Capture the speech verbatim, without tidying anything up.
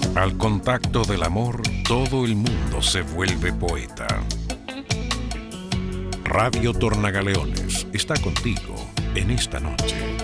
Al contacto del amor, todo el mundo se vuelve poeta. Radio Tornagaleones está contigo en esta noche.